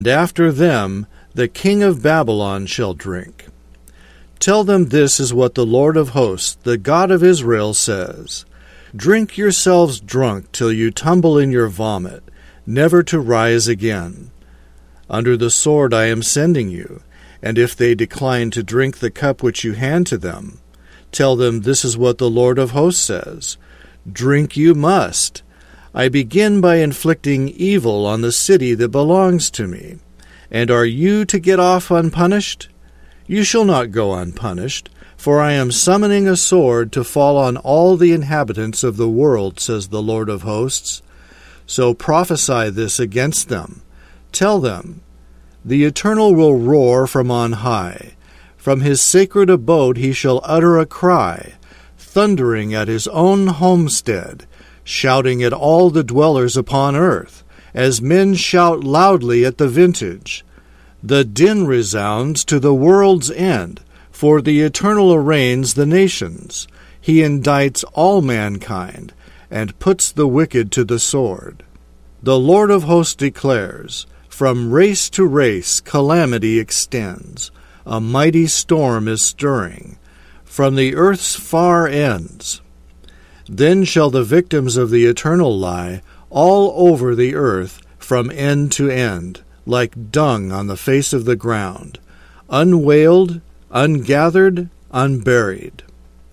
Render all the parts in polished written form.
and after them the king of Babylon shall drink. Tell them this is what the Lord of hosts, the God of Israel, says. Drink yourselves drunk till you tumble in your vomit, never to rise again. Under the sword I am sending you, and if they decline to drink the cup which you hand to them, tell them this is what the Lord of hosts says. Drink you must. I begin by inflicting evil on the city that belongs to me. And are you to get off unpunished? You shall not go unpunished, for I am summoning a sword to fall on all the inhabitants of the world, says the Lord of hosts. So prophesy this against them. Tell them, the Eternal will roar from on high. From his sacred abode he shall utter a cry, thundering at his own homestead, shouting at all the dwellers upon earth, as men shout loudly at the vintage. The din resounds to the world's end, for the Eternal arraigns the nations. He indicts all mankind, and puts the wicked to the sword. The Lord of hosts declares, from race to race calamity extends. A mighty storm is stirring from the earth's far ends. Then shall the victims of the Eternal lie all over the earth from end to end, like dung on the face of the ground, unwailed, ungathered, unburied.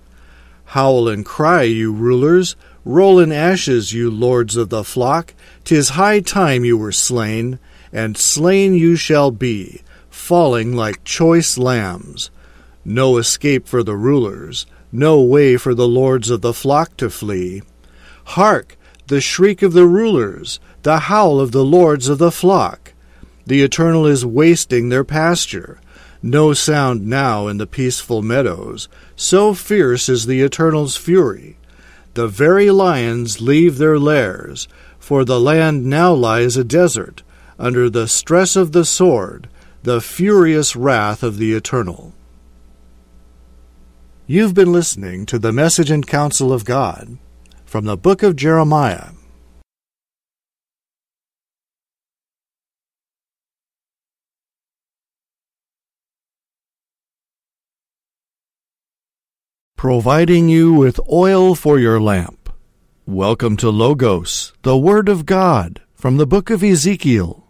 Howl and cry, you rulers, roll in ashes, you lords of the flock. 'Tis high time you were slain, and slain you shall be, falling like choice lambs. No escape for the rulers, no way for the lords of the flock to flee. Hark, the shriek of the rulers, the howl of the lords of the flock. The Eternal is wasting their pasture. No sound now in the peaceful meadows. So fierce is the Eternal's fury. The very lions leave their lairs, for the land now lies a desert, under the stress of the sword, the furious wrath of the Eternal. You've been listening to the Message and Counsel of God from the book of Jeremiah. Providing you with oil for your lamp. Welcome to Logos, the Word of God, from the book of Ezekiel.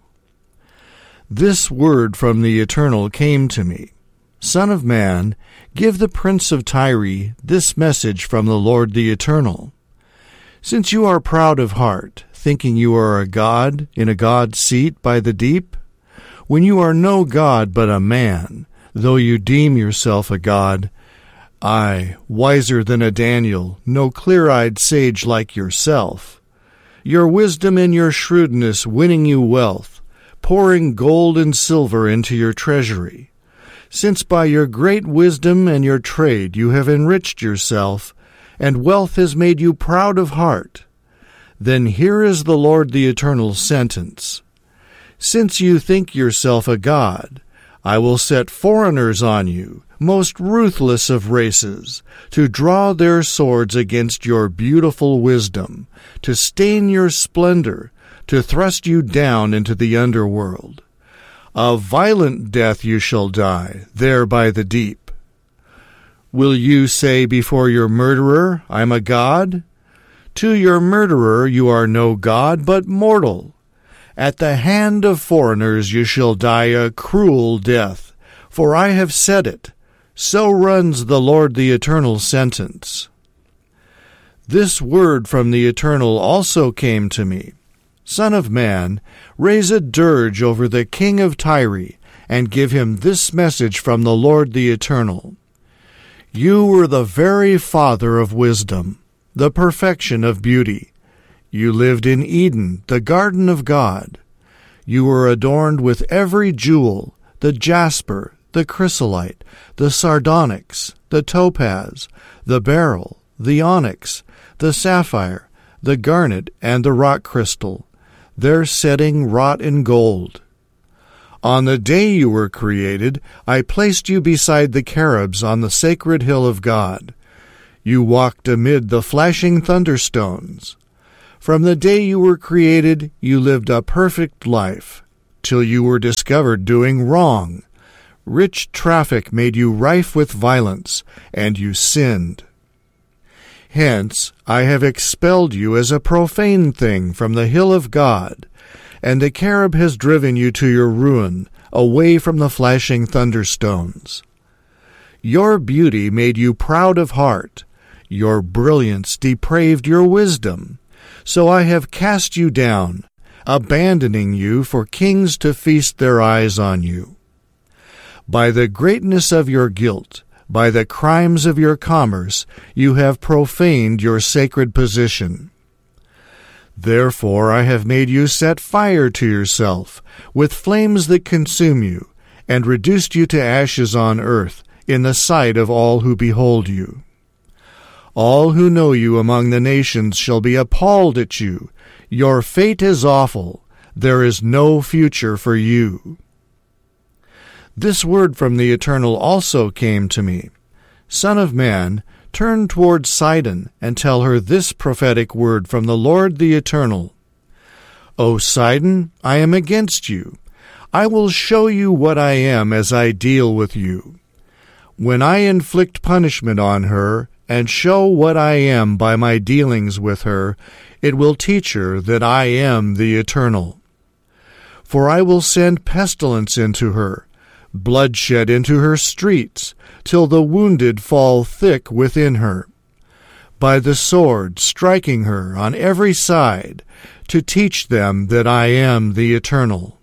This word from the Eternal came to me. Son of man, give the prince of Tyre this message from the Lord the Eternal. Since you are proud of heart, thinking you are a god in a god's seat by the deep, when you are no god but a man, though you deem yourself a god, I, wiser than a Daniel, no clear-eyed sage like yourself. Your wisdom and your shrewdness winning you wealth, pouring gold and silver into your treasury. Since by your great wisdom and your trade you have enriched yourself, and wealth has made you proud of heart, then here is the Lord the Eternal's sentence. Since you think yourself a god, I will set foreigners on you, most ruthless of races, to draw their swords against your beautiful wisdom, to stain your splendor, to thrust you down into the underworld. A violent death you shall die, there by the deep. Will you say before your murderer, I'm a god? To your murderer you are no god, but mortal. At the hand of foreigners you shall die a cruel death, for I have said it. So runs the Lord the Eternal's sentence. This word from the Eternal also came to me. Son of man, raise a dirge over the king of Tyre, and give him this message from the Lord the Eternal. You were the very father of wisdom, the perfection of beauty. You lived in Eden, the garden of God. You were adorned with every jewel, the jasper, the chrysolite, the sardonyx, the topaz, the beryl, the onyx, the sapphire, the garnet, and the rock crystal, their setting wrought in gold. On the day you were created, I placed you beside the cherubs on the sacred hill of God. You walked amid the flashing thunderstones. From the day you were created, you lived a perfect life. till you were discovered doing wrong. Rich traffic made you rife with violence, and you sinned. Hence I have expelled you as a profane thing from the hill of God, and the Cherub has driven you to your ruin, away from the flashing thunderstones. Your beauty made you proud of heart. Your brilliance depraved your wisdom. So I have cast you down, abandoning you for kings to feast their eyes on you. By the greatness of your guilt, by the crimes of your commerce, you have profaned your sacred position. Therefore I have made you set fire to yourself, with flames that consume you, and reduced you to ashes on earth, in the sight of all who behold you. All who know you among the nations shall be appalled at you. Your fate is awful. There is no future for you. This word from the Eternal also came to me. Son of man, turn toward Sidon, and tell her this prophetic word from the Lord the Eternal. O Sidon, I am against you. I will show you what I am as I deal with you. When I inflict punishment on her, and show what I am by my dealings with her, it will teach her that I am the Eternal. For I will send pestilence into her, bloodshed into her streets, till the wounded fall thick within her. By the sword striking her on every side, to teach them that I am the Eternal.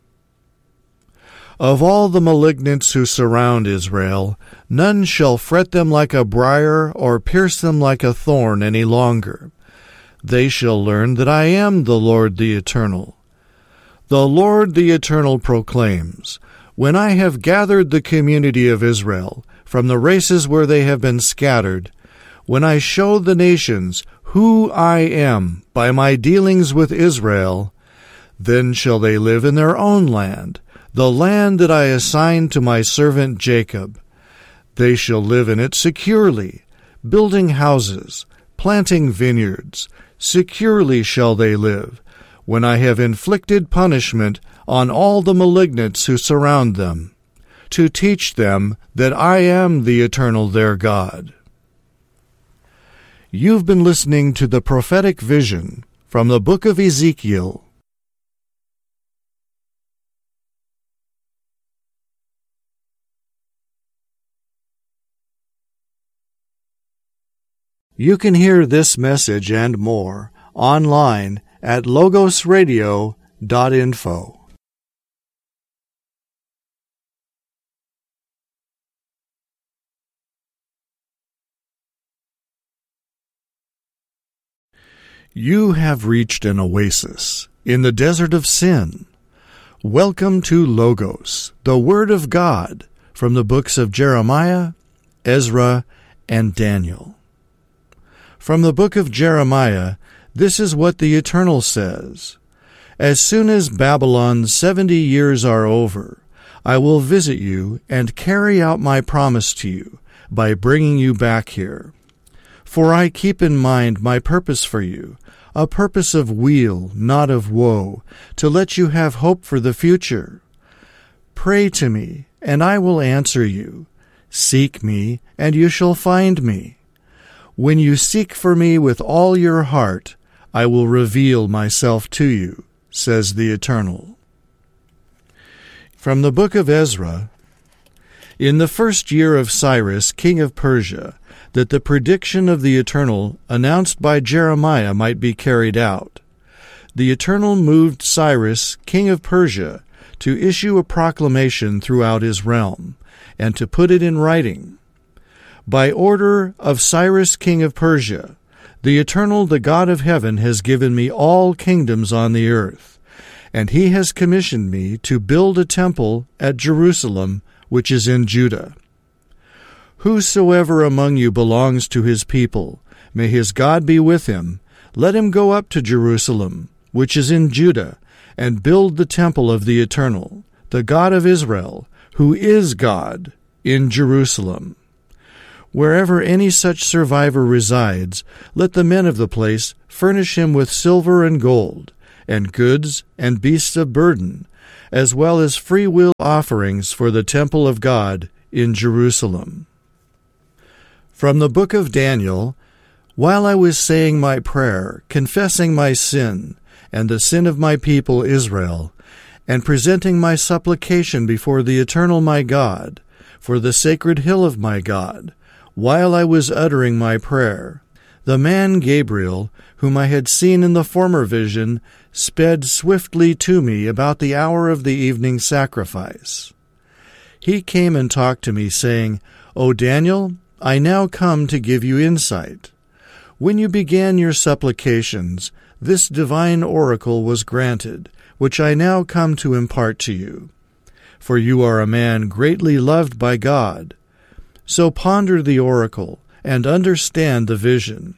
Of all the malignants who surround Israel, none shall fret them like a briar or pierce them like a thorn any longer. They shall learn that I am the Lord the Eternal. The Lord the Eternal proclaims, when I have gathered the community of Israel from the races where they have been scattered, when I show the nations who I am by my dealings with Israel, then shall they live in their own land, the land that I assigned to my servant Jacob. They shall live in it securely, building houses, planting vineyards. Securely shall they live, when I have inflicted punishment on all the malignants who surround them, to teach them that I am the Eternal their God. You've been listening to the prophetic vision from the book of Ezekiel. You can hear this message and more online at logosradio.info. You have reached an oasis in the desert of sin. Welcome to Logos, the Word of God, from the books of Jeremiah, Ezra, and Daniel. From the book of Jeremiah, this is what the Eternal says. As soon as Babylon's 70 years are over, I will visit you and carry out my promise to you by bringing you back here. For I keep in mind my purpose for you, a purpose of weal, not of woe, to let you have hope for the future. Pray to me, and I will answer you. Seek me, and you shall find me. When you seek for me with all your heart, I will reveal myself to you, says the Eternal. From the book of Ezra, in the first year of Cyrus, king of Persia, that the prediction of the Eternal announced by Jeremiah might be carried out, the Eternal moved Cyrus, king of Persia, to issue a proclamation throughout his realm, and to put it in writing. By order of Cyrus, king of Persia, the Eternal, the God of heaven, has given me all kingdoms on the earth, and he has commissioned me to build a temple at Jerusalem, which is in Judah. Whosoever among you belongs to his people, may his God be with him, let him go up to Jerusalem, which is in Judah, and build the temple of the Eternal, the God of Israel, who is God, in Jerusalem. Wherever any such survivor resides, let the men of the place furnish him with silver and gold, and goods and beasts of burden, as well as free will offerings for the temple of God in Jerusalem. From the book of Daniel, while I was saying my prayer, confessing my sin and the sin of my people Israel, and presenting my supplication before the eternal my God, for the sacred hill of my God, while I was uttering my prayer, the man Gabriel, whom I had seen in the former vision, sped swiftly to me about the hour of the evening sacrifice. He came and talked to me, saying, O Daniel, I now come to give you insight. When you began your supplications, this divine oracle was granted, which I now come to impart to you. For you are a man greatly loved by God. So ponder the oracle, and understand the vision.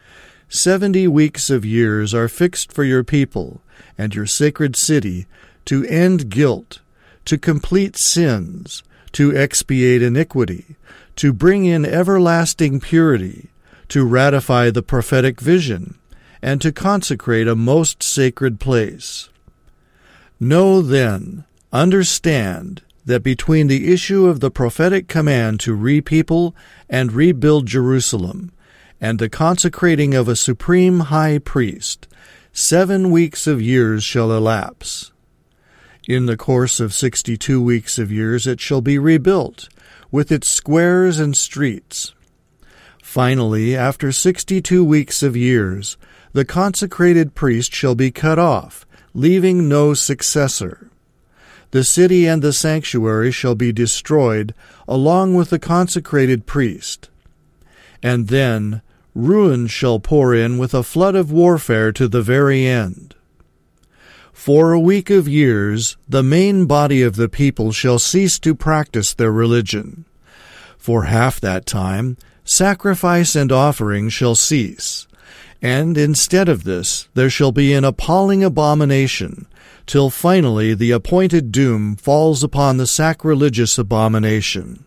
70 weeks of years are fixed for your people and your sacred city to end guilt, to complete sins, to expiate iniquity, to bring in everlasting purity, to ratify the prophetic vision, and to consecrate a most sacred place. Know then, understand, that between the issue of the prophetic command to repeople and rebuild Jerusalem, and the consecrating of a supreme high priest, 7 weeks of years shall elapse. In the course of 62 weeks of years it shall be rebuilt, with its squares and streets. Finally, after 62 weeks of years, the consecrated priest shall be cut off, leaving no successor. The city and the sanctuary shall be destroyed, along with the consecrated priest. And then ruin shall pour in with a flood of warfare to the very end. For a week of years, the main body of the people shall cease to practice their religion. For half that time, sacrifice and offering shall cease, and instead of this there shall be an appalling abomination, till finally the appointed doom falls upon the sacrilegious abomination.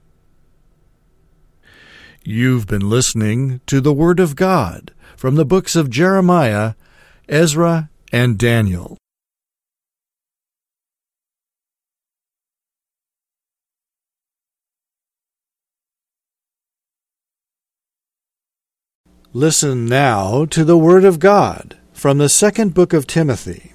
You've been listening to the Word of God from the books of Jeremiah, Ezra, and Daniel. Listen now to the Word of God from the second book of Timothy.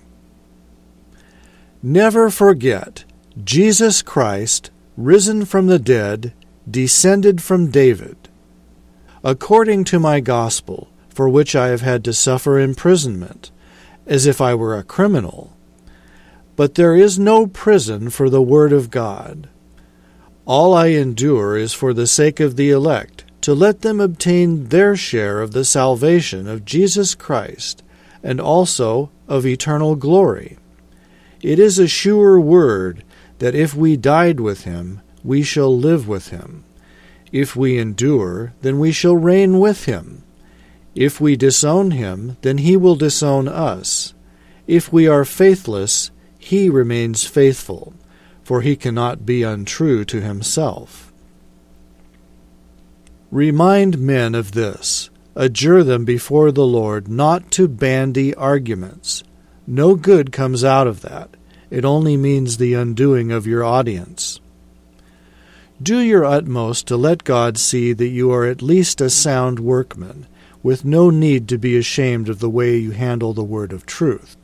Never forget, Jesus Christ, risen from the dead, descended from David. According to my gospel, for which I have had to suffer imprisonment, as if I were a criminal. But there is no prison for the Word of God. All I endure is for the sake of the elect, to let them obtain their share of the salvation of Jesus Christ, and also of eternal glory. It is a sure word that if we died with him, we shall live with him. If we endure, then we shall reign with him. If we disown him, then he will disown us. If we are faithless, he remains faithful, for he cannot be untrue to himself. Remind men of this. Adjure them before the Lord not to bandy arguments. No good comes out of that. It only means the undoing of your audience. Do your utmost to let God see that you are at least a sound workman, with no need to be ashamed of the way you handle the word of truth.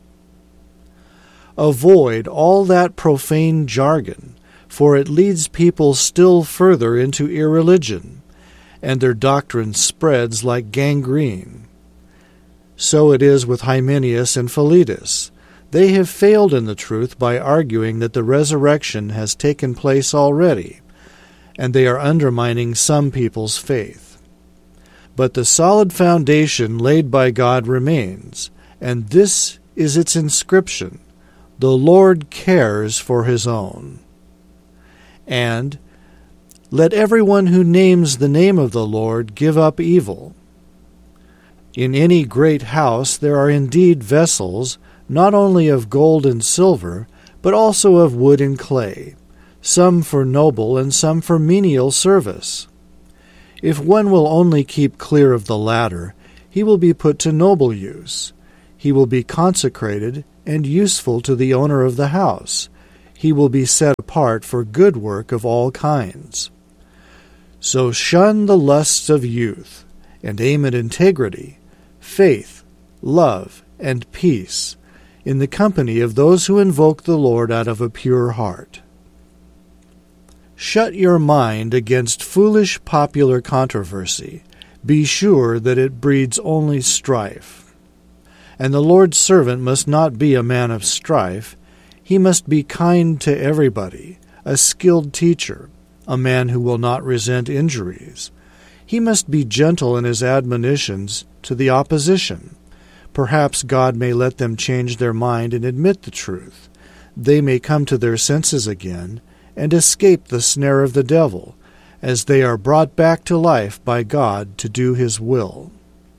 Avoid all that profane jargon, for it leads people still further into irreligion, and their doctrine spreads like gangrene. So it is with Hymenaeus and Philetus. They have failed in the truth by arguing that the resurrection has taken place already, and they are undermining some people's faith. But the solid foundation laid by God remains, and this is its inscription: the Lord cares for his own. And let everyone who names the name of the Lord give up evil. In any great house there are indeed vessels, not only of gold and silver, but also of wood and clay, some for noble and some for menial service. If one will only keep clear of the latter, he will be put to noble use. He will be consecrated and useful to the owner of the house. He will be set apart for good work of all kinds. So shun the lusts of youth, and aim at integrity, faith, love, and peace, in the company of those who invoke the Lord out of a pure heart. Shut your mind against foolish popular controversy. Be sure that it breeds only strife. And the Lord's servant must not be a man of strife. He must be kind to everybody, a skilled teacher, a man who will not resent injuries. He must be gentle in his admonitions to the opposition. Perhaps God may let them change their mind and admit the truth. They may come to their senses again and escape the snare of the devil, as they are brought back to life by God to do his will.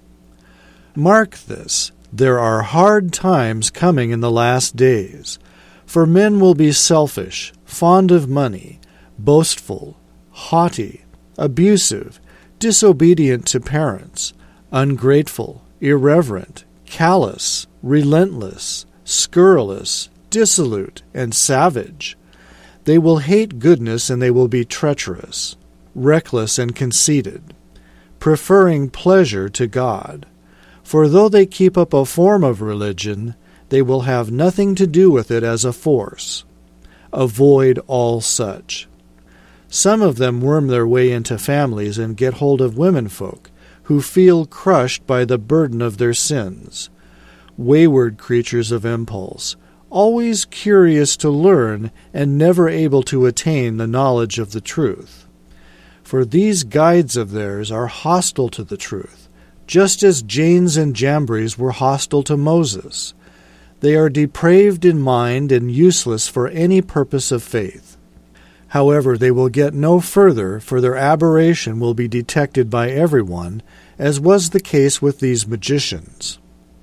Mark this, there are hard times coming in the last days, for men will be selfish, fond of money, boastful, haughty, abusive, disobedient to parents, ungrateful, irreverent, callous, relentless, scurrilous, dissolute, and savage. They will hate goodness, and they will be treacherous, reckless and conceited, preferring pleasure to God. For though they keep up a form of religion, they will have nothing to do with it as a force. Avoid all such. Some of them worm their way into families and get hold of womenfolk who feel crushed by the burden of their sins. Wayward creatures of impulse, always curious to learn and never able to attain the knowledge of the truth. For these guides of theirs are hostile to the truth, just as Janes and Jambres were hostile to Moses. They are depraved in mind and useless for any purpose of faith. However, they will get no further, for their aberration will be detected by everyone, as was the case with these magicians.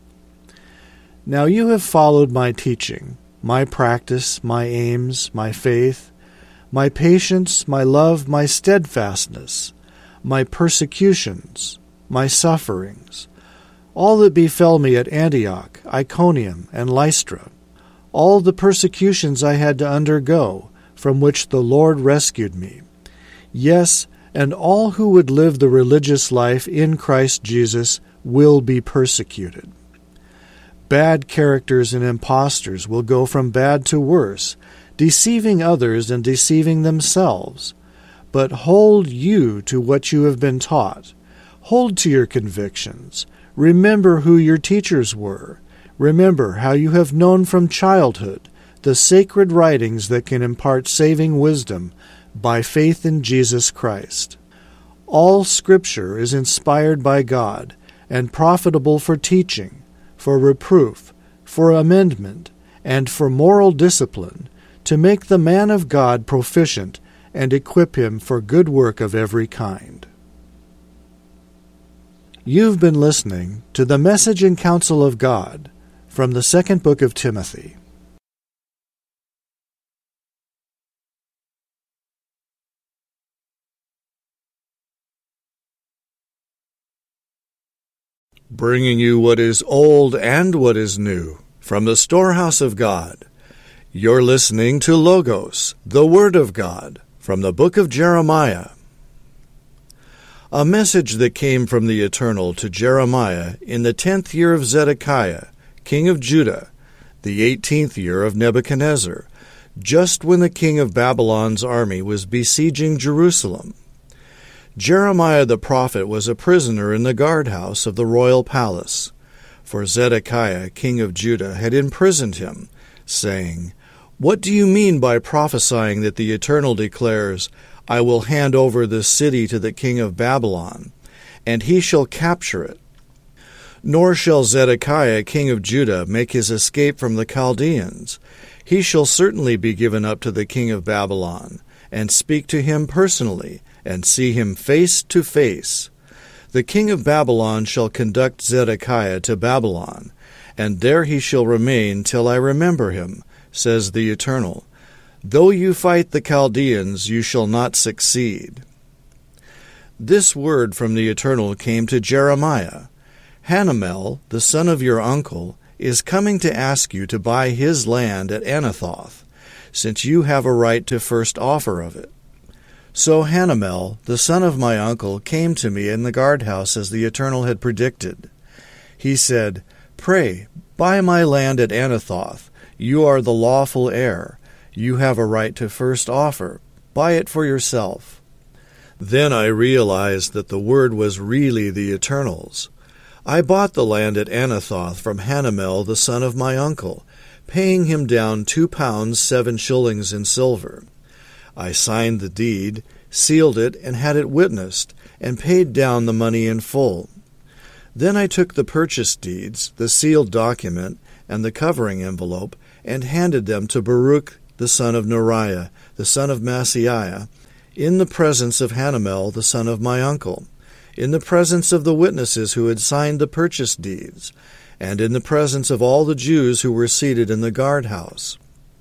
Now you have followed my teaching, my practice, my aims, my faith, my patience, my love, my steadfastness, my persecutions, my sufferings, all that befell me at Antioch, Iconium, and Lystra, all the persecutions I had to undergo, from which the Lord rescued me. Yes, and all who would live the religious life in Christ Jesus will be persecuted. Bad characters and impostors will go from bad to worse, deceiving others and deceiving themselves. But hold you to what you have been taught. Hold to your convictions. Remember who your teachers were. Remember how you have known from childhood the sacred writings that can impart saving wisdom by faith in Jesus Christ. All Scripture is inspired by God and profitable for teaching, for reproof, for amendment, and for moral discipline, to make the man of God proficient and equip him for good work of every kind. You've been listening to the Message and Counsel of God from the second book of Timothy. Bringing you what is old and what is new from the storehouse of God. You're listening to Logos, the Word of God, from the book of Jeremiah. A message that came from the Eternal to Jeremiah in the 10th year of Zedekiah, king of Judah, the 18th year of Nebuchadnezzar, just when the king of Babylon's army was besieging Jerusalem. Jeremiah the prophet was a prisoner in the guardhouse of the royal palace, for Zedekiah, king of Judah, had imprisoned him, saying, "What do you mean by prophesying that the Eternal declares, 'I will hand over this city to the king of Babylon, and he shall capture it'? Nor shall Zedekiah, king of Judah, make his escape from the Chaldeans. He shall certainly be given up to the king of Babylon, and speak to him personally, and see him face to face. The king of Babylon shall conduct Zedekiah to Babylon, and there he shall remain till I remember him, says the Eternal. Though you fight the Chaldeans, you shall not succeed." This word from the Eternal came to Jeremiah. "Hanamel, the son of your uncle, is coming to ask you to buy his land at Anathoth, since you have a right to first offer of it. So Hanamel, the son of my uncle, came to me in the guardhouse as the Eternal had predicted. He said, "Pray, buy my land at Anathoth. You are the lawful heir. You have a right to first offer. Buy it for yourself." Then I realized that the word was really the Eternal's. I bought the land at Anathoth from Hanamel, the son of my uncle, paying him down 2 pounds 7 shillings in silver. I signed the deed, sealed it, and had it witnessed, and paid down the money in full. Then I took the purchase deeds, the sealed document, and the covering envelope, and handed them to Baruch the son of Neriah, the son of Maaseiah, in the presence of Hanamel the son of my uncle, in the presence of the witnesses who had signed the purchase deeds, and in the presence of all the Jews who were seated in the guardhouse.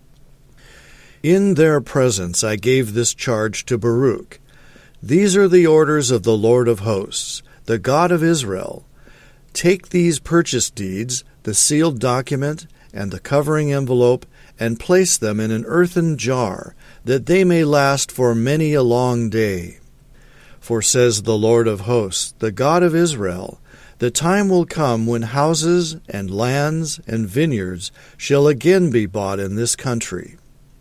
In their presence I gave this charge to Baruch. These are the orders of the Lord of hosts, the God of Israel. Take these purchase deeds, the sealed document, and the covering envelope, and place them in an earthen jar, that they may last for many a long day. For says the Lord of hosts, the God of Israel, the time will come when houses and lands and vineyards shall again be bought in this country.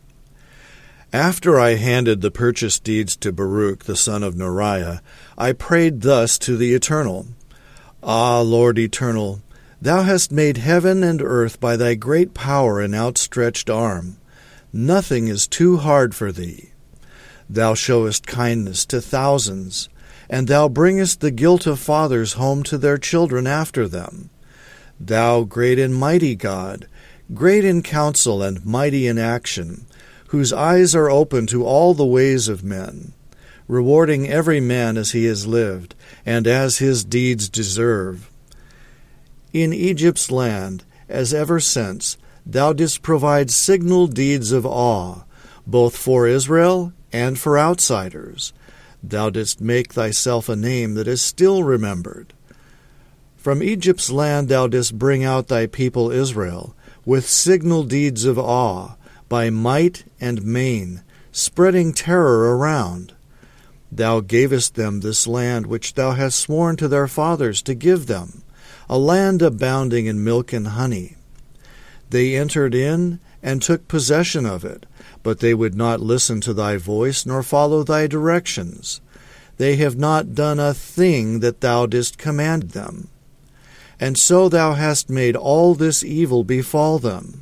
After I handed the purchase deeds to Baruch the son of Neriah, I prayed thus to the Eternal. Ah, Lord Eternal, Thou hast made heaven and earth by Thy great power and outstretched arm. Nothing is too hard for Thee. Thou showest kindness to thousands, and Thou bringest the guilt of fathers home to their children after them. Thou great and mighty God, great in counsel and mighty in action, whose eyes are open to all the ways of men, rewarding every man as he has lived, and as his deeds deserve. In Egypt's land, as ever since, Thou didst provide signal deeds of awe, both for Israel and for outsiders. Thou didst make Thyself a name that is still remembered. From Egypt's land Thou didst bring out Thy people Israel, with signal deeds of awe, by might and main, spreading terror around. Thou gavest them this land which Thou hast sworn to their fathers to give them, a land abounding in milk and honey. They entered in and took possession of it, but they would not listen to Thy voice nor follow Thy directions. They have not done a thing that Thou didst command them. And so Thou hast made all this evil befall them.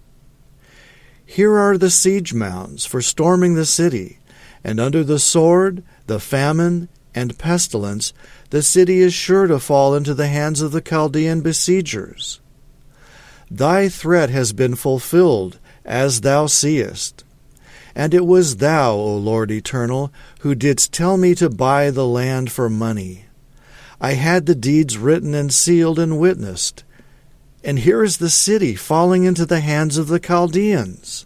Here are the siege mounds for storming the city, and under the sword, the famine, and pestilence, the city is sure to fall into the hands of the Chaldean besiegers. Thy threat has been fulfilled, as Thou seest. And it was Thou, O Lord Eternal, who didst tell me to buy the land for money. I had the deeds written and sealed and witnessed. And here is the city falling into the hands of the Chaldeans.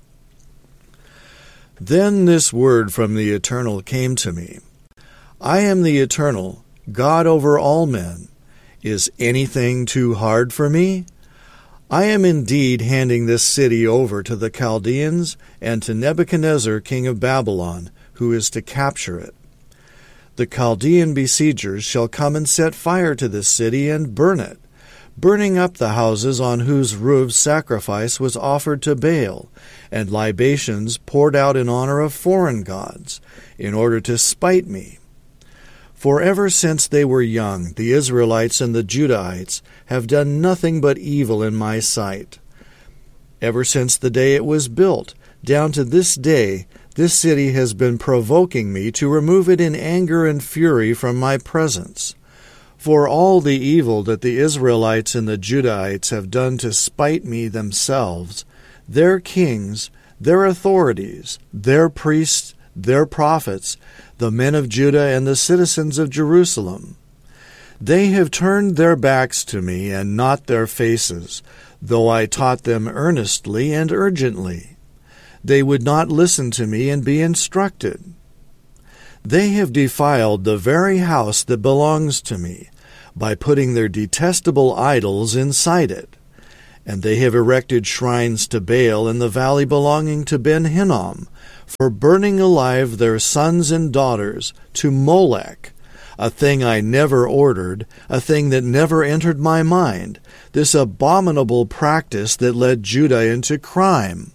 Then this word from the Eternal came to me. I am the Eternal, God over all men. Is anything too hard for me? I am indeed handing this city over to the Chaldeans and to Nebuchadnezzar king of Babylon, who is to capture it. The Chaldean besiegers shall come and set fire to this city and burn it, burning up the houses on whose roofs sacrifice was offered to Baal, and libations poured out in honor of foreign gods, in order to spite me. For ever since they were young, the Israelites and the Judahites have done nothing but evil in my sight. Ever since the day it was built, down to this day, this city has been provoking me to remove it in anger and fury from my presence. For all the evil that the Israelites and the Judahites have done to spite me themselves, their kings, their authorities, their priests, their prophets, the men of Judah and the citizens of Jerusalem. They have turned their backs to me and not their faces, though I taught them earnestly and urgently. They would not listen to me and be instructed. They have defiled the very house that belongs to me, by putting their detestable idols inside it. And they have erected shrines to Baal in the valley belonging to Ben-Hinnom, for burning alive their sons and daughters to Molech, a thing I never ordered, a thing that never entered my mind, this abominable practice that led Judah into crime.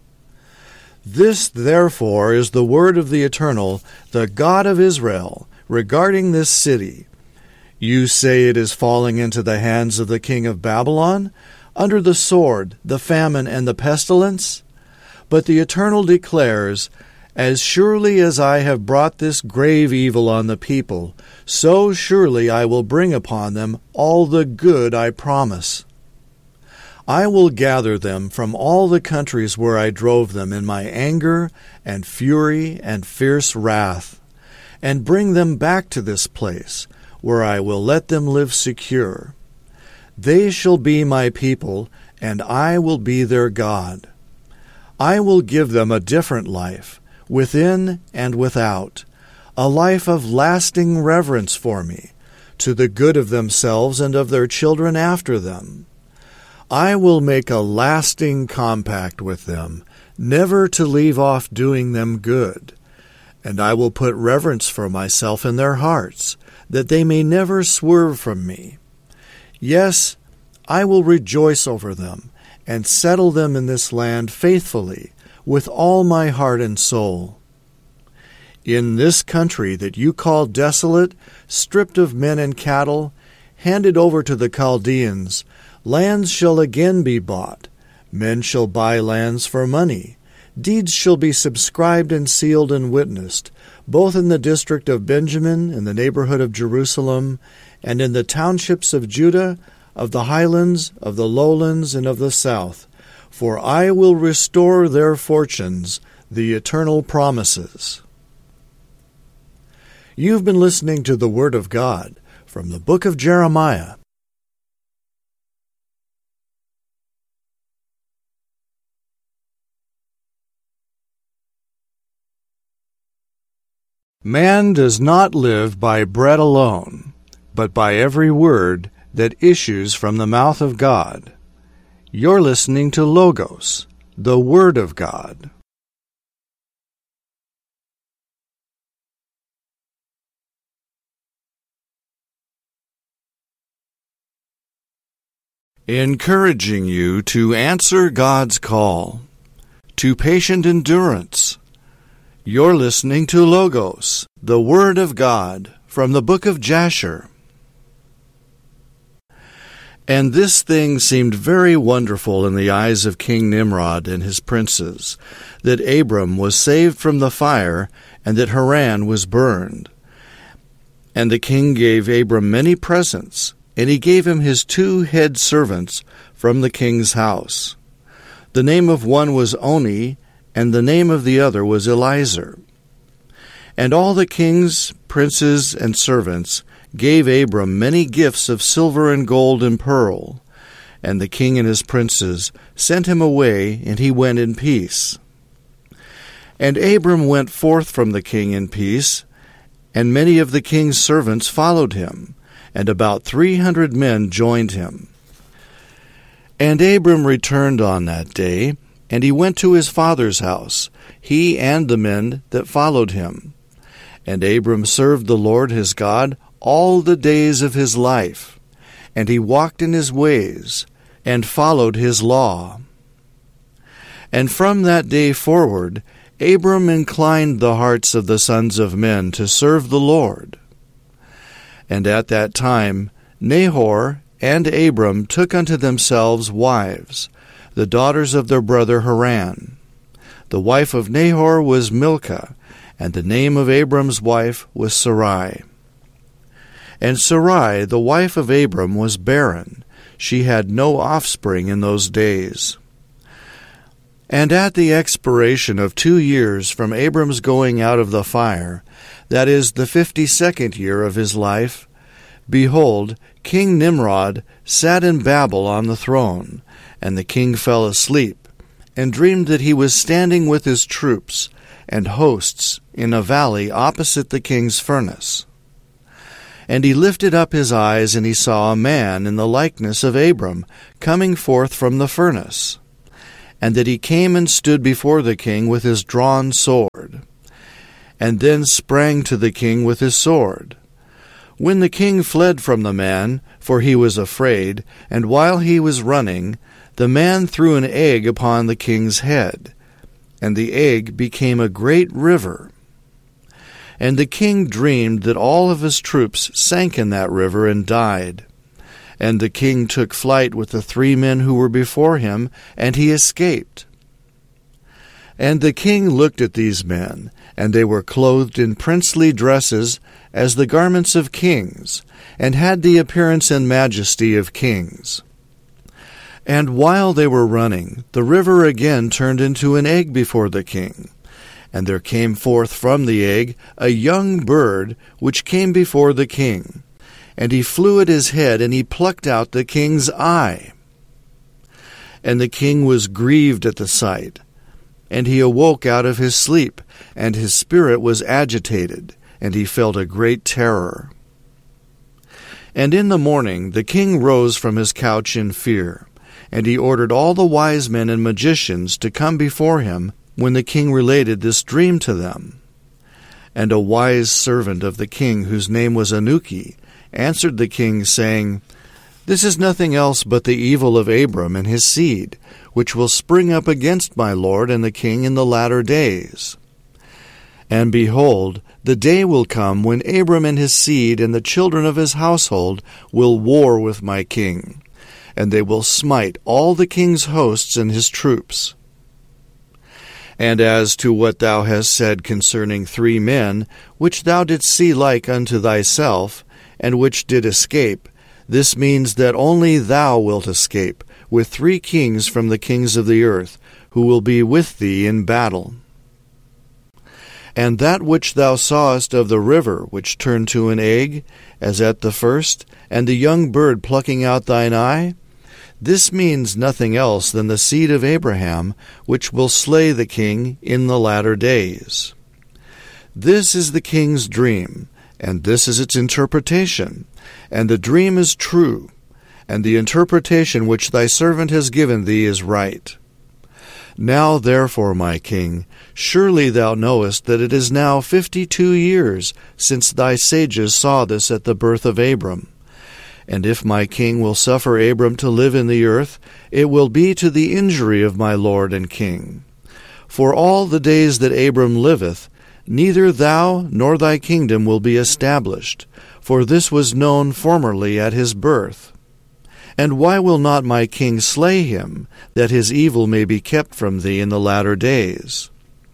This, therefore, is the word of the Eternal, the God of Israel, regarding this city. You say it is falling into the hands of the king of Babylon, under the sword, the famine, and the pestilence? But the Eternal declares, As surely as I have brought this grave evil on the people, so surely I will bring upon them all the good I promise. I will gather them from all the countries where I drove them in my anger and fury and fierce wrath, and bring them back to this place, where I will let them live secure. They shall be my people, and I will be their God. I will give them a different life, within and without, a life of lasting reverence for me, to the good of themselves and of their children after them. I will make a lasting compact with them, never to leave off doing them good. And I will put reverence for myself in their hearts, that they may never swerve from me. Yes, I will rejoice over them, and settle them in this land faithfully, with all my heart and soul. In this country that you call desolate, stripped of men and cattle, handed over to the Chaldeans, lands shall again be bought. Men shall buy lands for money. Deeds shall be subscribed and sealed and witnessed, both in the district of Benjamin, in the neighborhood of Jerusalem, and in the townships of Judah, of the highlands, of the lowlands, and of the south. For I will restore their fortunes, the eternal promises. You've been listening to the Word of God from the book of Jeremiah. Man does not live by bread alone, but by every word that issues from the mouth of God. You're listening to Logos, the Word of God. Encouraging you to answer God's call, to patient endurance. You're listening to Logos, the Word of God, from the book of Jasher. And this thing seemed very wonderful in the eyes of King Nimrod and his princes, that Abram was saved from the fire, and that Haran was burned. And the king gave Abram many presents, and he gave him his 2 head servants from the king's house. The name of one was Oni, and the name of the other was Eliezer. And all the kings, princes, and servants gave Abram many gifts of silver and gold and pearl. And the king and his princes sent him away, and he went in peace. And Abram went forth from the king in peace, and many of the king's servants followed him, and about 300 men joined him. And Abram returned on that day, and he went to his father's house, he and the men that followed him. And Abram served the Lord his God all the days of his life, and he walked in his ways, and followed his law. And from that day forward, Abram inclined the hearts of the sons of men to serve the Lord. And at that time Nahor and Abram took unto themselves wives, the daughters of their brother Haran. The wife of Nahor was Milcah, and the name of Abram's wife was Sarai. And Sarai, the wife of Abram, was barren. She had no offspring in those days. And at the expiration of 2 years from Abram's going out of the fire, that is, the 52nd year of his life, behold, King Nimrod sat in Babel on the throne, and the king fell asleep, and dreamed that he was standing with his troops and hosts in a valley opposite the king's furnace. And he lifted up his eyes, and he saw a man in the likeness of Abram coming forth from the furnace. And that he came and stood before the king with his drawn sword, and then sprang to the king with his sword. When the king fled from the man, for he was afraid, and while he was running, the man threw an egg upon the king's head, and the egg became a great river. And the king dreamed that all of his troops sank in that river and died. And the king took flight with the 3 men who were before him, and he escaped. And the king looked at these men, and they were clothed in princely dresses, as the garments of kings, and had the appearance and majesty of kings. And while they were running, the river again turned into an egg before the king. And there came forth from the egg a young bird, which came before the king. And he flew at his head, and he plucked out the king's eye. And the king was grieved at the sight. And he awoke out of his sleep, and his spirit was agitated, and he felt a great terror. And in the morning the king rose from his couch in fear, and he ordered all the wise men and magicians to come before him when the king related this dream to them. And a wise servant of the king, whose name was Anuki, answered the king, saying, "This is nothing else but the evil of Abram and his seed, which will spring up against my lord and the king in the latter days. And behold, the day will come when Abram and his seed and the children of his household will war with my king, and they will smite all the king's hosts and his troops. And as to what thou hast said concerning 3 men, which thou didst see like unto thyself, and which did escape, this means that only thou wilt escape, with 3 kings from the kings of the earth, who will be with thee in battle. And that which thou sawest of the river, which turned to an egg, as at the first, and the young bird plucking out thine eye, this means nothing else than the seed of Abraham, which will slay the king in the latter days. This is the king's dream, and this is its interpretation, and the dream is true, and the interpretation which thy servant has given thee is right. Now therefore, my king, surely thou knowest that it is now 52 years since thy sages saw this at the birth of Abram. And if my king will suffer Abram to live in the earth, it will be to the injury of my lord and king. For all the days that Abram liveth, neither thou nor thy kingdom will be established, for this was known formerly at his birth. And why will not my king slay him, that his evil may be kept from thee in the latter days?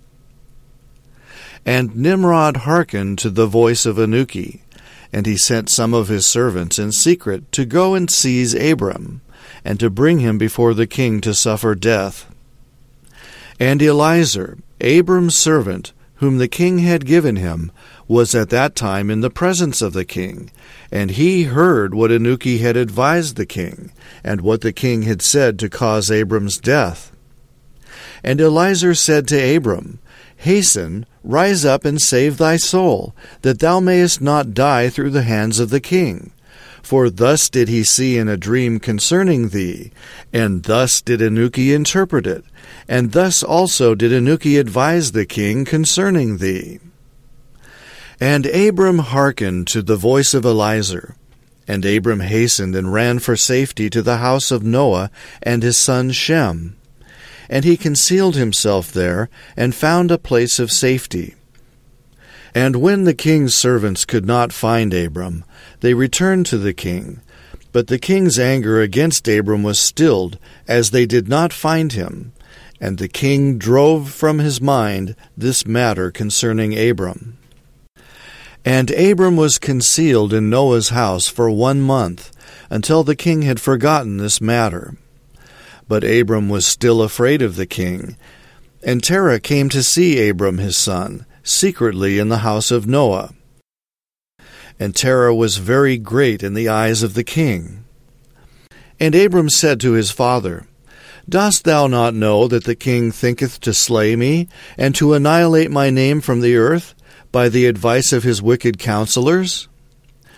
And Nimrod hearkened to the voice of Anuki, and he sent some of his servants in secret to go and seize Abram, and to bring him before the king to suffer death. And Eliezer, Abram's servant, whom the king had given him, was at that time in the presence of the king, and he heard what Anuki had advised the king, and what the king had said to cause Abram's death. And Eliezer said to Abram, Hasten, rise up and save thy soul, that thou mayest not die through the hands of the king. For thus did he see in a dream concerning thee, and thus did Anuki interpret it, and thus also did Anuki advise the king concerning thee. And Abram hearkened to the voice of Eliezer, and Abram hastened and ran for safety to the house of Noah and his son Shem. And he concealed himself there, and found a place of safety. And when the king's servants could not find Abram, they returned to the king. But the king's anger against Abram was stilled, as they did not find him. And the king drove from his mind this matter concerning Abram. And Abram was concealed in Noah's house for 1 month, until the king had forgotten this matter. But Abram was still afraid of the king. And Terah came to see Abram his son, secretly in the house of Noah. And Terah was very great in the eyes of the king. And Abram said to his father, Dost thou not know that the king thinketh to slay me, and to annihilate my name from the earth, by the advice of his wicked counselors?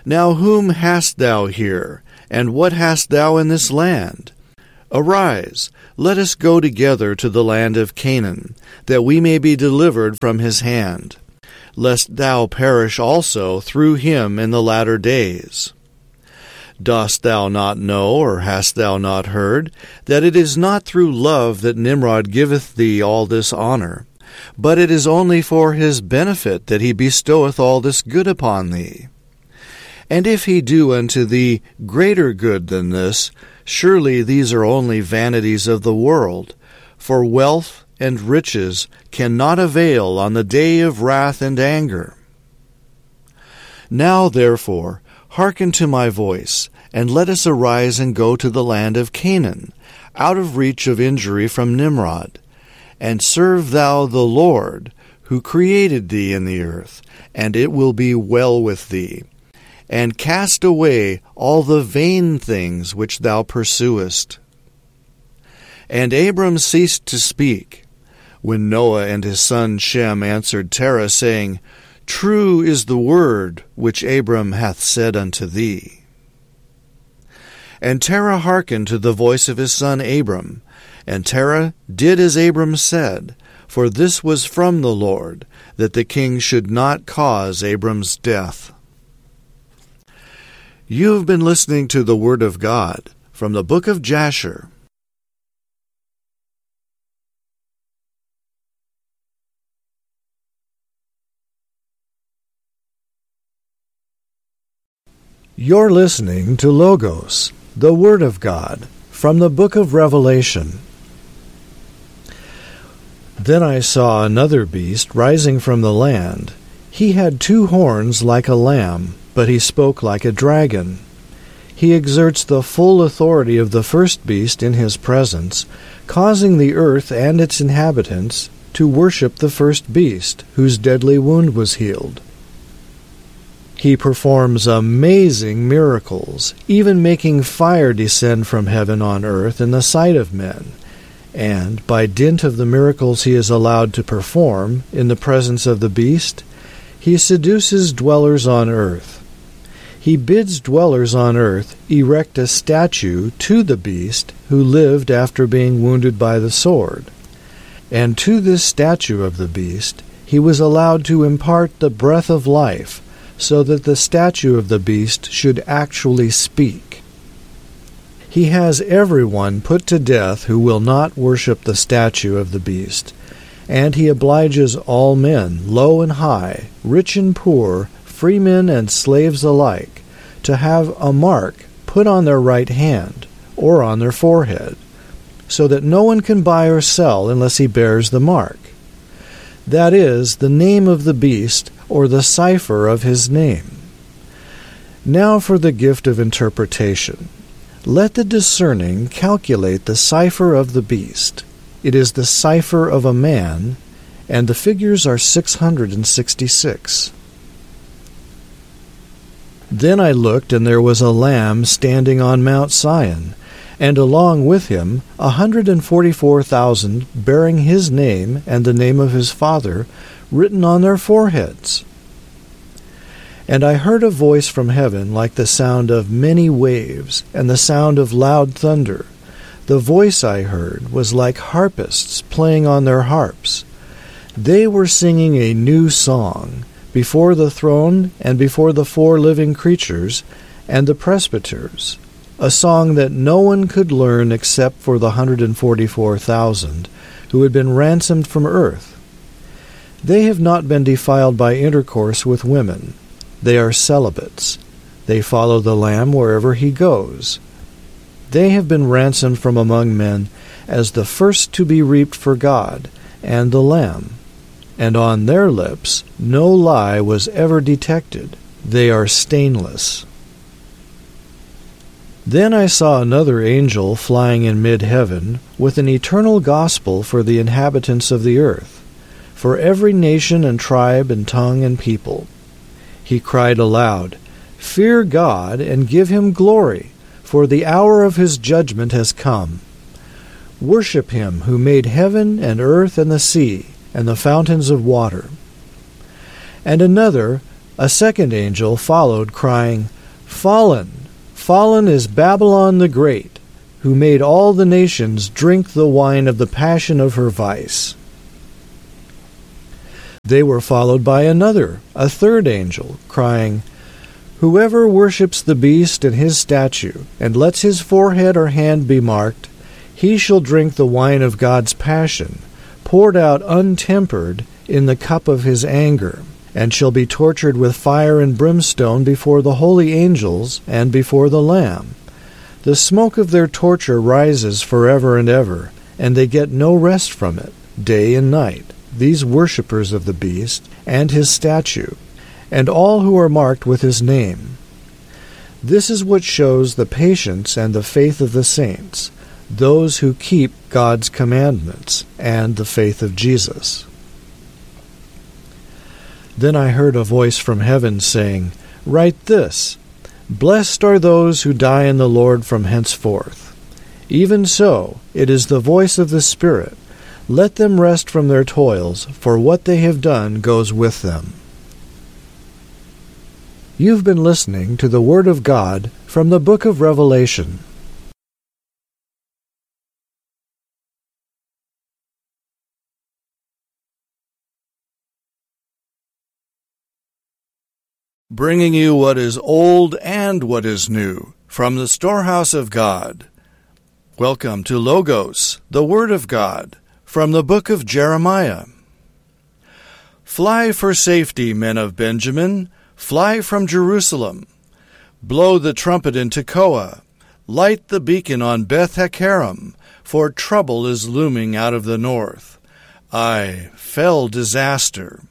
Now whom hast thou here, and what hast thou in this land? Arise, let us go together to the land of Canaan, that we may be delivered from his hand, lest thou perish also through him in the latter days. Dost thou not know, or hast thou not heard, that it is not through love that Nimrod giveth thee all this honor, but it is only for his benefit that he bestoweth all this good upon thee? And if he do unto thee greater good than this, surely these are only vanities of the world, for wealth and riches cannot avail on the day of wrath and anger. Now therefore hearken to my voice, and let us arise and go to the land of Canaan, out of reach of injury from Nimrod. And serve thou the Lord, who created thee in the earth, and it will be well with thee. And cast away all the vain things which thou pursuest. And Abram ceased to speak, when Noah and his son Shem answered Terah, saying, True is the word which Abram hath said unto thee. And Terah hearkened to the voice of his son Abram, and Terah did as Abram said, for this was from the Lord, that the king should not cause Abram's death. You have been listening to the Word of God from the book of Jasher. You're listening to Logos, the Word of God, from the book of Revelation. Then I saw another beast rising from the land. He had 2 horns like a lamb, but he spoke like a dragon. He exerts the full authority of the first beast in his presence, causing the earth and its inhabitants to worship the first beast, whose deadly wound was healed. He performs amazing miracles, even making fire descend from heaven on earth in the sight of men. And, by dint of the miracles he is allowed to perform in the presence of the beast, he seduces dwellers on earth. He bids dwellers on earth erect a statue to the beast who lived after being wounded by the sword. And to this statue of the beast he was allowed to impart the breath of life, so that the statue of the beast should actually speak. He has everyone put to death who will not worship the statue of the beast, and he obliges all men, low and high, rich and poor, freemen and slaves alike, to have a mark put on their right hand or on their forehead, so that no one can buy or sell unless he bears the mark. That is, the name of the beast or the cipher of his name. Now for the gift of interpretation. Let the discerning calculate the cipher of the beast. It is the cipher of a man, and the figures are 666. Then I looked, and there was a Lamb standing on Mount Sion, and along with him 144,000 bearing his name and the name of his Father written on their foreheads. And I heard a voice from heaven like the sound of many waves, and the sound of loud thunder. The voice I heard was like harpists playing on their harps. They were singing a new song before the throne and before the 4 living creatures and the presbyters, a song that no one could learn except for the 144,000 who had been ransomed from earth. They have not been defiled by intercourse with women. They are celibates. They follow the Lamb wherever he goes. They have been ransomed from among men as the first to be reaped for God and the Lamb. And on their lips no lie was ever detected. They are stainless. Then I saw another angel flying in mid-heaven with an eternal gospel for the inhabitants of the earth, for every nation and tribe and tongue and people. He cried aloud, Fear God and give him glory, for the hour of his judgment has come. Worship him who made heaven and earth and the sea and the fountains of water. And another, a second angel, followed, crying, Fallen, fallen is Babylon the Great, who made all the nations drink the wine of the passion of her vice. They were followed by another, a third angel, crying, Whoever worships the beast and his statue, and lets his forehead or hand be marked, he shall drink the wine of God's passion, poured out untempered in the cup of his anger, and shall be tortured with fire and brimstone before the holy angels and before the Lamb. The smoke of their torture rises forever and ever, and they get no rest from it, day and night, these worshippers of the beast and his statue, and all who are marked with his name. This is what shows the patience and the faith of the saints, those who keep God's commandments, and the faith of Jesus. Then I heard a voice from heaven saying, Write this, Blessed are those who die in the Lord from henceforth. Even so, it is the voice of the Spirit. Let them rest from their toils, for what they have done goes with them. You've been listening to the Word of God from the book of Revelation. Bringing you what is old and what is new from the storehouse of God. Welcome to Logos, the Word of God, from the book of Jeremiah. Fly for safety, men of Benjamin, fly from Jerusalem. Blow the trumpet in Tekoa, light the beacon on Beth-Hakkerem, for trouble is looming out of the north. Aye, fell disaster.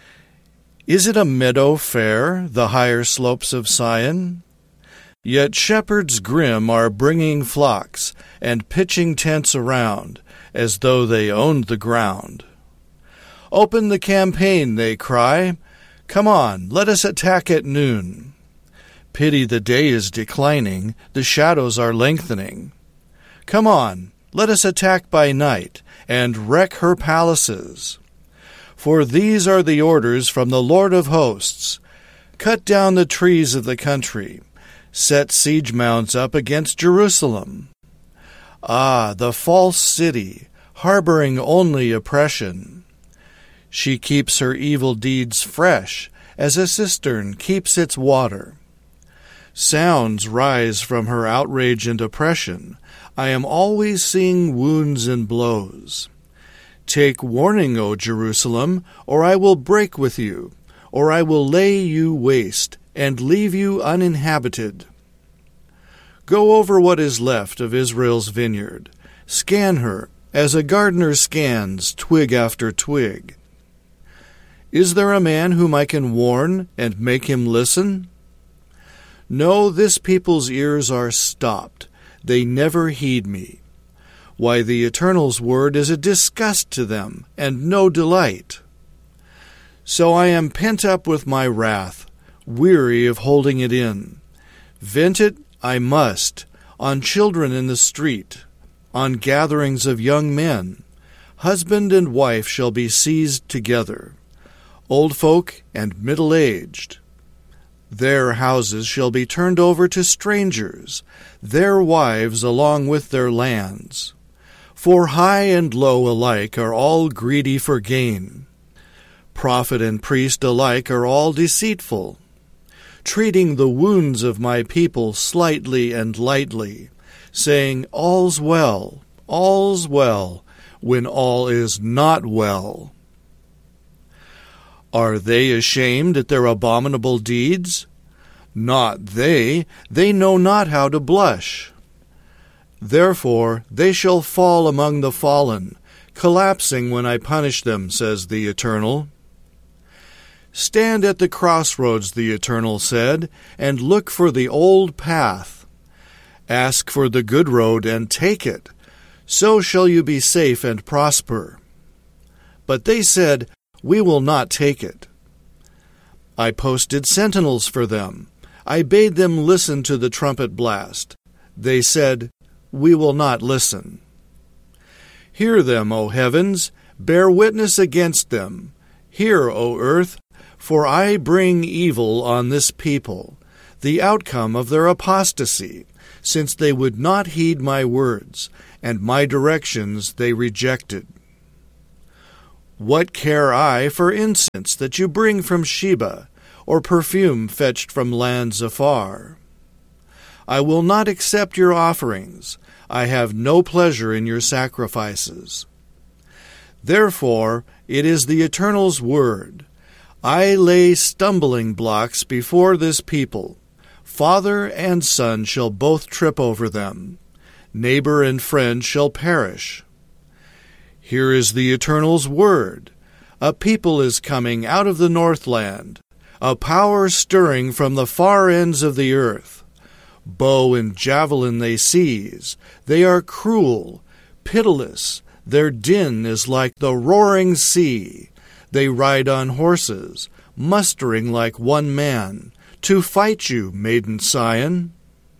Is it a meadow fair, the higher slopes of Sion? Yet shepherds grim are bringing flocks and pitching tents around, as though they owned the ground. Open the campaign, they cry. Come on, let us attack at noon. Pity the day is declining, the shadows are lengthening. Come on, let us attack by night, and wreck her palaces. For these are the orders from the Lord of hosts. Cut down the trees of the country. Set siege mounds up against Jerusalem. Ah, the false city, harboring only oppression. She keeps her evil deeds fresh, as a cistern keeps its water. Sounds rise from her outrage and oppression. I am always seeing wounds and blows. Take warning, O Jerusalem, or I will break with you, or I will lay you waste, and leave you uninhabited. Go over what is left of Israel's vineyard. Scan her, as a gardener scans twig after twig. Is there a man whom I can warn and make him listen? No, this people's ears are stopped. They never heed me. Why, the Eternal's word is a disgust to them, and no delight. So I am pent up with my wrath, weary of holding it in. Vent it I must, on children in the street, on gatherings of young men. Husband and wife shall be seized together, old folk and middle-aged. Their houses shall be turned over to strangers, their wives along with their lands. For high and low alike are all greedy for gain. Prophet and priest alike are all deceitful, treating the wounds of my people slightly and lightly, saying, All's well, when all is not well. Are they ashamed at their abominable deeds? Not they know not how to blush. Therefore they shall fall among the fallen, collapsing when I punish them, says the Eternal. Stand at the crossroads, the Eternal said, and look for the old path. Ask for the good road and take it. So shall you be safe and prosper. But they said, We will not take it. I posted sentinels for them. I bade them listen to the trumpet blast. They said, We will not listen. Hear them, O heavens, bear witness against them. Hear, O earth, for I bring evil on this people. the outcome of their apostasy, since they would not heed my words, and my directions they rejected. What care I for incense that you bring from Sheba, or perfume fetched from lands afar? I will not accept your offerings. I have no pleasure in your sacrifices. Therefore, it is the Eternal's word. I lay stumbling blocks before this people. Father and son shall both trip over them. Neighbor and friend shall perish. Here is the Eternal's word. A people is coming out of the northland, a power stirring from the far ends of the earth. Bow and javelin they seize. They are cruel, pitiless. Their din is like the roaring sea. They ride on horses, mustering like one man, to fight you, maiden Sion.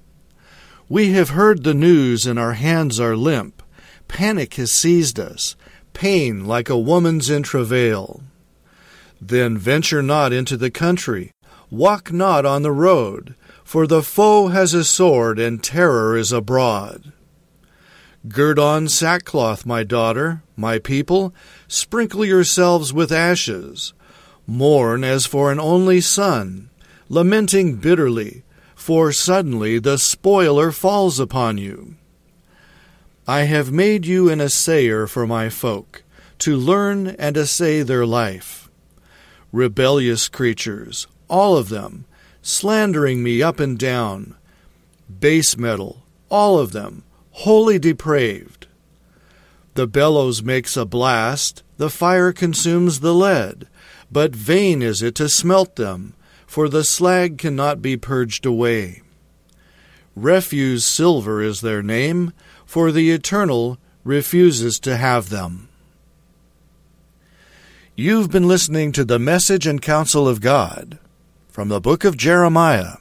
We have heard the news and our hands are limp. Panic has seized us, pain like a woman's in travail. Then venture not into the country, walk not on the road, for the foe has a sword and terror is abroad. Gird on sackcloth, my daughter, my people, sprinkle yourselves with ashes. Mourn as for an only son, lamenting bitterly, for suddenly the spoiler falls upon you. I have made you an assayer for my folk, to learn and assay their life. Rebellious creatures, all of them, slandering me up and down. Base metal, all of them, wholly depraved. The bellows makes a blast, the fire consumes the lead, but vain is it to smelt them, for the slag cannot be purged away. Refuse silver is their name, for the Eternal refuses to have them. You've been listening to the Message and Counsel of God from the book of Jeremiah.